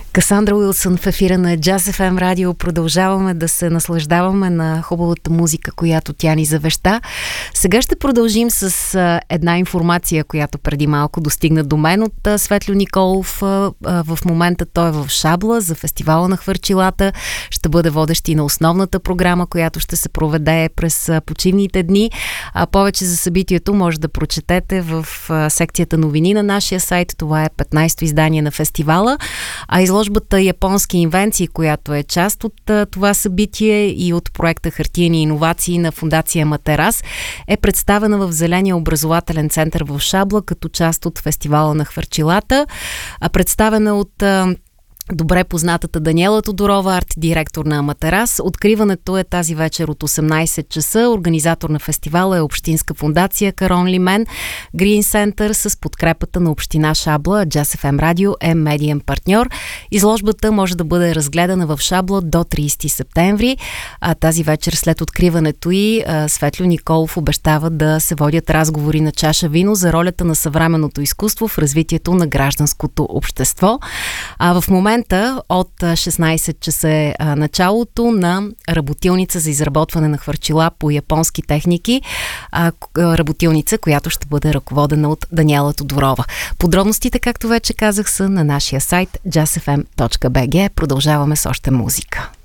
Касандра Уилсън в ефира на Jazz FM радио. Продължаваме да се наслаждаваме на хубавата музика, която тя ни завеща. Сега ще продължим с една информация, която преди малко достигна до мен от Светлю Николов. В момента той е в Шабла за фестивала на хвърчилата. Ще бъде водещ и на основната програма, която ще се проведе през почивните дни. Повече за събитието може да прочетете в секцията новини на нашия сайт. Това е 15-то издание на фестивала. А изложбата Японски инвенции, която е част от това събитие и от проекта Хартиени иновации на Фондация Матерас, е представена в Зеления образователен център в Шабла като част от фестивала на хвърчилата. Представена от добре познатата Даниела Тодорова, арт-директор на Матерас. Откриването е тази вечер от 18 часа. Организатор на фестивала е Общинска фондация Карон Лимен. Green Center с подкрепата на Община Шабла. Jazz FM радио е медиен партньор. Изложбата може да бъде разгледана в Шабла до 30 септември. Тази вечер след откриването й Светлю Николов обещава да се водят разговори на чаша вино за ролята на съвременното изкуство в развитието на гражданското общество. В момента от 16 часа е началото на работилница за изработване на хвърчила по японски техники. Работилница, която ще бъде ръководена от Даниела Тодорова. Подробностите, както вече казах, са на нашия сайт jazzfm.bg. Продължаваме с още музика.